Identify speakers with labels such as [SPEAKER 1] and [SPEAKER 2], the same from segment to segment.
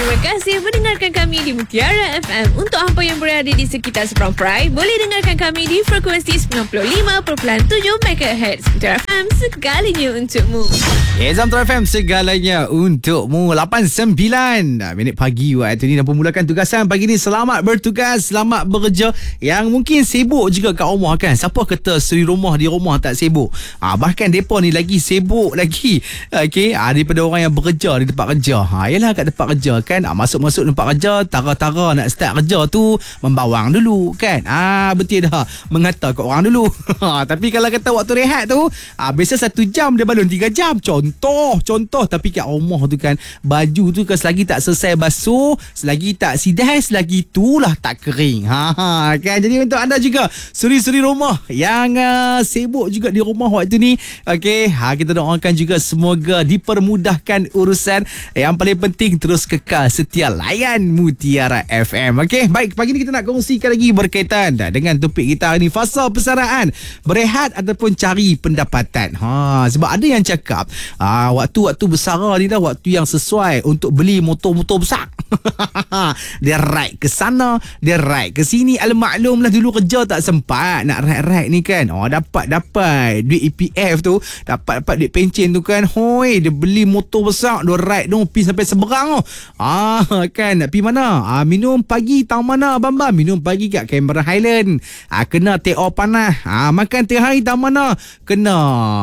[SPEAKER 1] Terima kasih mendengarkan kami di Mutiara FM. Untuk hampa yang berada di sekitar Seberang Perai, boleh dengarkan kami di frekuensi 95.7 MHz. Mutiara FM, segalanya untukmu.
[SPEAKER 2] Mutiara FM, segalanya untukmu. 8:09 minit pagi waktu ni dah memulakan tugasan pagi ni. Selamat bertugas, selamat bekerja. Yang mungkin sibuk juga kat rumah kan. Siapa kata seri rumah di rumah tak sibuk? Bahkan depa ni lagi sibuk lagi. Okey, daripada orang yang bekerja di tempat kerja. Yalah kat tempat kerja kan, masuk-masuk tempat kerja, tara-tara nak start kerja tu membawang dulu kan. Betul dah, mengata kat orang dulu. Tapi kalau kata waktu rehat tu, biasa 1 jam dia balun 3 jam. Contoh. Tapi kat rumah tu kan, baju tu kan selagi tak selesai basuh, selagi tak sidai, selagi itulah tak kering. Kan. Jadi untuk anda juga suri-suri rumah yang sibuk juga di rumah waktu ni, okey, kita doakan juga semoga dipermudahkan urusan. Yang paling penting terus kekal setia layan Mutiara FM. Okey, baik, pagi ni kita nak kongsikan lagi berkaitan dengan topik kita hari ni, fasa persaraan, berehat ataupun cari pendapatan. Sebab ada yang cakap waktu bersara ni dah waktu yang sesuai untuk beli motor-motor besar. Dia ride ke sana, dia ride ke sini. Maklumlah dulu kerja tak sempat nak ride-ride ni kan. Dapat duit EPF tu, dapat duit pencen tu kan. Dia beli motor besar, dia ride tu pergi sampai seberang tu. Kan, nak pergi mana? Minum pagi tahu mana Bambam? Minum pagi kat Canberra Highland. Kena TO panas. Makan tengah hari tahu mana? Kena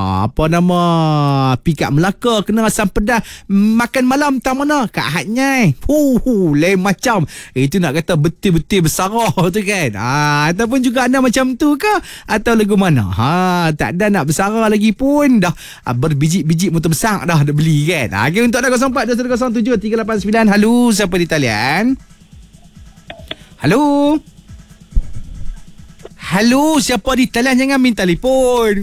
[SPEAKER 2] pergi kat Melaka, kena asam pedas. Makan malam tahu mana? Kat Hatnyai. Lain macam. Itu nak kata betul-betul bersara tu kan. Ataupun juga anda macam tu ke? Atau lagu mana? Tak ada nak bersara lagi pun dah berbiji-biji motor besar dah beli kan. Okay, untuk anda 04-2107-389. Halo, siapa di talian? Halo, siapa di talian? Jangan minta telefon.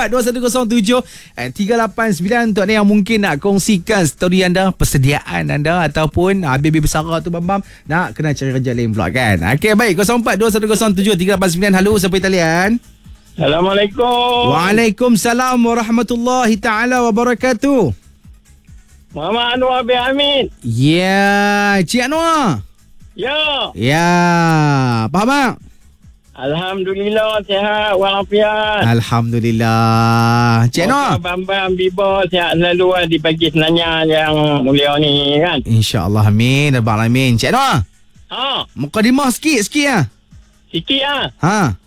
[SPEAKER 2] 04-2107-389 untuk anda yang mungkin nak kongsikan story anda, persediaan anda ataupun baby bersara tu Bambam nak kena cari kerja lain pula kan. Okey, baik, 04-2107-389. Halo, siapa di talian?
[SPEAKER 3] Assalamualaikum.
[SPEAKER 2] Waalaikumsalam warahmatullahi taala wabarakatuh.
[SPEAKER 3] Muhammad Anwar bin Amin.
[SPEAKER 2] Ya, Cik Anwar. Ya, apa khabar?
[SPEAKER 3] Alhamdulillah, sihat walafiat.
[SPEAKER 2] Alhamdulillah. Cik Anwar.
[SPEAKER 3] Bambam Bibo sihat selalu di pagi senanya yang mulia ni kan.
[SPEAKER 2] InsyaAllah, amin. Rabbal alamin. Cik Anwar. Mukadimah sikit lah.
[SPEAKER 3] Sikit lah.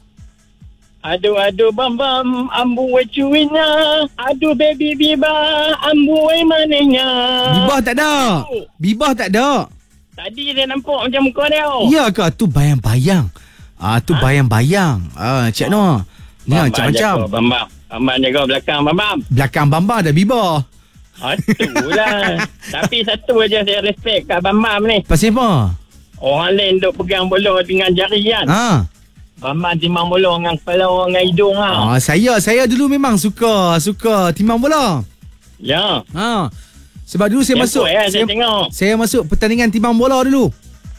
[SPEAKER 3] Aduh Bambam ambu cuinya, aduh baby Biba ambu mananya. Bibah tak ada. Tadi saya nampak macam muka dia.
[SPEAKER 2] Ya ke? Tu bayang-bayang. Tu bayang-bayang. Cik Noah. Ni macam-macam.
[SPEAKER 3] Bambam jaga belakang Bambam.
[SPEAKER 2] Belakang Bambam ada Biba.
[SPEAKER 3] Itulah. Tapi satu aja saya respect kat Bambam ni.
[SPEAKER 2] Pasal apa?
[SPEAKER 3] Orang lain duk pegang bola dengan jari kan. Bambam timbang bola dengan kepala dengan hidung
[SPEAKER 2] Saya dulu memang suka timbang bola.
[SPEAKER 3] Ya.
[SPEAKER 2] Sebab dulu saya masuk pertandingan timbang bola dulu.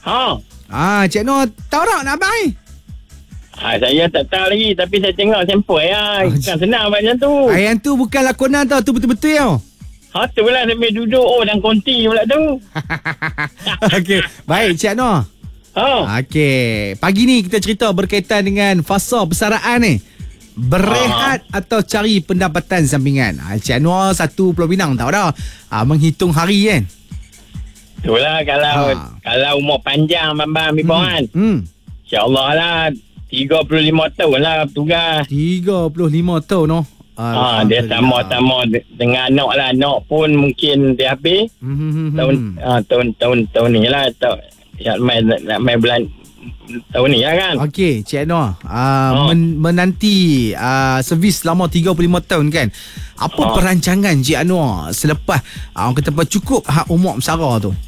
[SPEAKER 2] Cik Noah tahu tak nak abang ni?
[SPEAKER 3] Saya tak tahu lagi, tapi saya tengok sampel bukan senang macam tu.
[SPEAKER 2] Yang tu bukan lakonan tau, tu betul-betul tau.
[SPEAKER 3] Tu lah sampai duduk dan konti pula tu.
[SPEAKER 2] Okey, baik Cik Noah. Okey, pagi ni kita cerita berkaitan dengan fasa persaraan ni. Berehat atau cari pendapatan sampingan. Cik Anwar satu Pulau Pinang tahu dah. Menghitung hari kan.
[SPEAKER 3] Itulah kalau umur panjang Bambam Bibang kan. InsyaAllah lah 35 tahun lah tugas. 35
[SPEAKER 2] tahun noh.
[SPEAKER 3] Dia sama-sama dengan anak lah. Anak pun mungkin dia habis tahun ni lah. Nak main bulan tahun ni lah kan.
[SPEAKER 2] Okey, Cik Anwar menanti servis selama 35 tahun kan. Apa perancangan Cik Anwar selepas orang kata cukup hak umur bersara tu?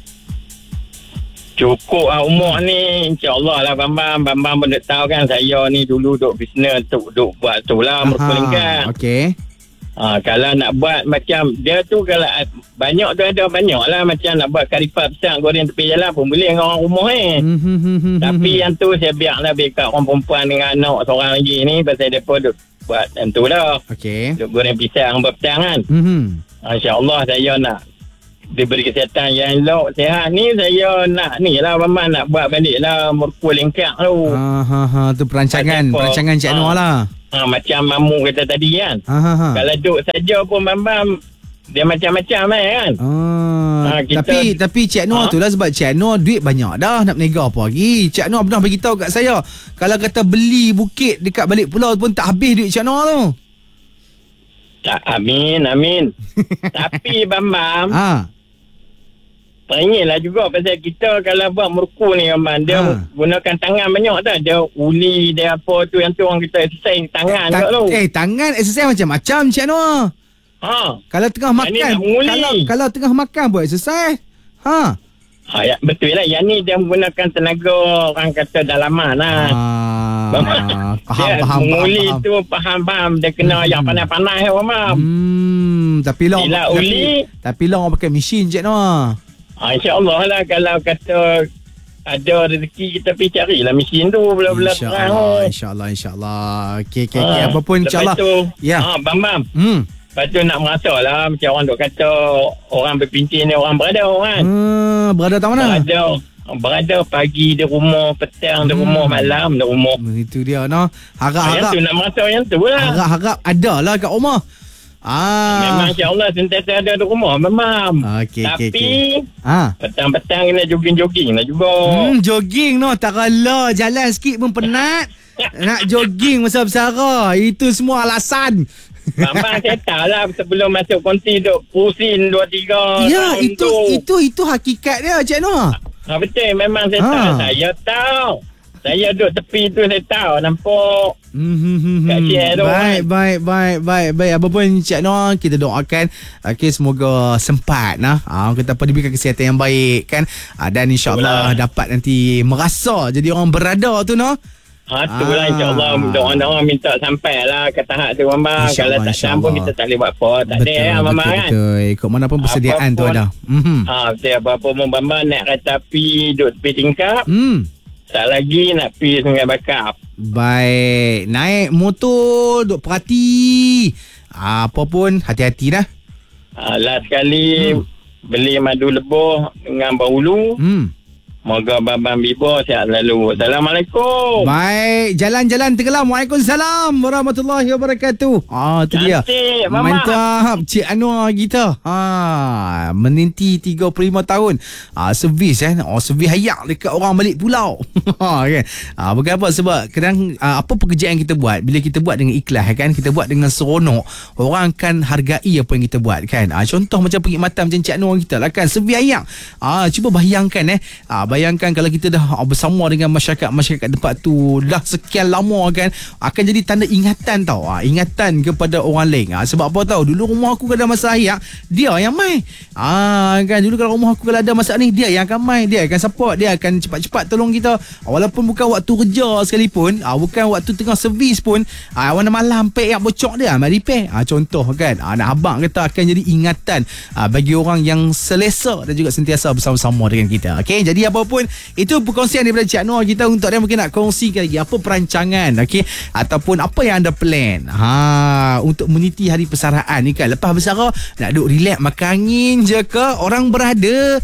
[SPEAKER 3] Cukup umur ni insyaAllah lah Bambam pun dah tahu kan saya ni dulu duk bisnes duk buat tu lah merkulingkan.
[SPEAKER 2] Okey.
[SPEAKER 3] Kalau nak buat macam dia tu, kalau banyak tu ada banyak lah, macam nak buat karipap besar goreng tepi jalan pun boleh dengan orang rumah tapi yang tu saya biarlah kat orang perempuan dengan anak seorang lagi ni, pasal mereka duk buat yang tu dah.
[SPEAKER 2] Okey.
[SPEAKER 3] Duk goreng pisang berpetang kan. InsyaAllah saya nak diberi kesihatan yang elok, sihat. Ni saya nak Mama nak buat balik lah Merkul Lengkap tu.
[SPEAKER 2] Tu perancangan Cik Anwar lah.
[SPEAKER 3] Macam Mamu kata tadi kan. Kalau duduk saja pun Bambam, dia macam-macam kan.
[SPEAKER 2] Tapi Cik Anwar tu lah, sebab Cik Anwar duit banyak dah, nak menega apa lagi. Cik Anwar pernah beritahu kat saya, kalau kata beli bukit dekat balik pulau pun tak habis duit Cik Anwar tu.
[SPEAKER 3] Amin. Tapi Bambam, peringatlah juga pasal kita kalau buat merku ni Bambam, dia gunakan tangan banyak tak. Dia uli, dia apa tu, yang tu orang kita exercise tangan tu.
[SPEAKER 2] Tangan exercise macam-macam Cik Anwar. Kalau tengah makan, kalau tengah makan buat exercise.
[SPEAKER 3] Ya, betul lah. Yang ni dia menggunakan tenaga orang kata dalaman lah.
[SPEAKER 2] Faham.
[SPEAKER 3] Menguli tu faham. Dia kena yang panas-panas Bambam.
[SPEAKER 2] Tapi orang pakai mesin Cik Anwar.
[SPEAKER 3] InsyaAllah lah, kalau kata ada rezeki kita pergi carilah mesin tu belah-belah terang.
[SPEAKER 2] InsyaAllah. Okey. Apa pun insyaAllah.
[SPEAKER 3] Bambam. Lepas tu nak merasa lah macam orang duk kata orang berpincin ni orang berada kan.
[SPEAKER 2] Berada tak mana?
[SPEAKER 3] Berada pagi di rumah, petang di rumah, malam di rumah.
[SPEAKER 2] Itu dia no. Harap-harap.
[SPEAKER 3] Yang tu nak merasa yang tu lah.
[SPEAKER 2] Harap-harap ada lah kat rumah.
[SPEAKER 3] Memang insyaAllah sentiasa ada di rumah memang. Tapi petang-petang kena jogging-jogging lah juga.
[SPEAKER 2] Jogging no, tak kalah jalan sikit pun penat. Nak jogging masa bersara. Itu semua alasan.
[SPEAKER 3] Mama saya tahu lah sebelum masuk konti duk pusing 2-3.
[SPEAKER 2] Ya, itu hakikat dia Cik Anwar.
[SPEAKER 3] Betul, memang saya tahu. Saya tahu. Saya duduk tepi tu, saya tahu. Nampak kat share tu.
[SPEAKER 2] Baik. Apa pun Cik Anwar, kita doakan semoga sempat kita diberikan kesihatan yang baik kan. Dan insyaAllah dapat nanti merasa jadi orang berada tu
[SPEAKER 3] Itulah insyaAllah. Orang minta sampai lah ke tahap tu Mama. Kalau tak sambung kita tak boleh buat apa. Tak ada Mama kan.
[SPEAKER 2] Betul. Ikut mana pun persediaan tu ada.
[SPEAKER 3] Betul. Apa-apa pun Mama nak kereta api duduk tepi tingkap. Tak lagi nak pergi Sungai Bakap.
[SPEAKER 2] Baik. Naik motor duduk perhati. Apa pun hati-hati dah.
[SPEAKER 3] Last kali beli madu lebuh dengan bahulu. Moga Babang Bibo sihat selalu. Assalamualaikum.
[SPEAKER 2] Baik, jalan-jalan tenggelam. Waalaikumsalam warahmatullahi wabarakatuh. Tu dia. Mantap Cik Anwar kita. Menanti 35 tahun. Servis servis hayak dekat orang balik pulau. Kan. Bukan apa, sebab kadang apa pekerjaan kita buat, bila kita buat dengan ikhlas kan, kita buat dengan seronok, orang akan hargai apa yang kita buat kan. Contoh macam perkhidmatan macam Cik Anwar kita lah kan, servis hayak. Cuba bayangkan bayangkan kalau kita dah bersama dengan masyarakat tempat tu dah sekian lama kan, akan jadi tanda ingatan tau. Ingatan kepada orang lain. Sebab apa tahu, dulu rumah aku kalau ada masalah ayak, dia yang mai. Kan dulu kalau rumah aku kalau ada masalah ni, dia yang akan mai, dia akan support, dia akan cepat-cepat tolong kita. Walaupun bukan waktu kerja sekalipun, bukan waktu tengah servis pun, warna malam pek yang bocor dia mai repair. Contoh kan, nak abang kata akan jadi ingatan bagi orang yang selesa dan juga sentiasa bersama-sama dengan kita. Okey, jadi apa pun itu perkongsian daripada Cik Anwar kita untuk dia mungkin nak kongsikan lagi apa perancangan ataupun apa yang anda plan untuk meniti hari persaraan ni kan. Lepas bersara nak duduk relax makan angin je ke, orang berada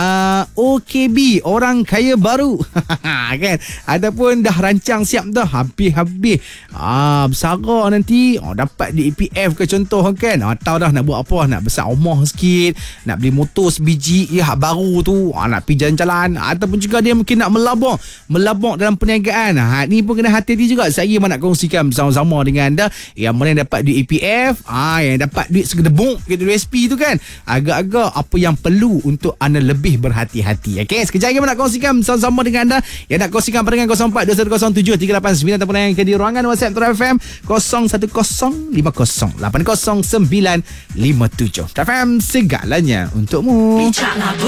[SPEAKER 2] OKB, orang kaya baru kan, ataupun dah rancang siap dah habis bersara nanti dapat di EPF ke contoh kan, atau dah nak buat apa, nak besar rumah sikit, nak beli motor sebiji baru tu, nak pergi jalan-jalan, ataupun juga dia mungkin nak melabur dalam perniagaan. Ni pun kena hati-hati juga. Saya nak kongsikan bersama-sama dengan anda yang mana dapat duit EPF, yang dapat duit segedebuk gitu USP tu kan. Agak-agak apa yang perlu untuk anda lebih berhati-hati. Okey, sekejap lagi nak kongsikan bersama-sama dengan anda yang nak kongsikan pada 0421073899 ataupun yang di ruangan WhatsApp True FM 0105080957. True FM segalanya untukmu.